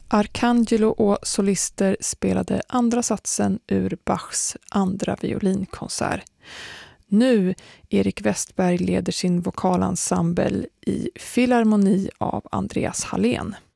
Arcangelo och solister spelade andra satsen ur Bachs andra violinkonsert. Nu Erik Westberg leder sin vokalensemble i Filharmoni av Andreas Hallén.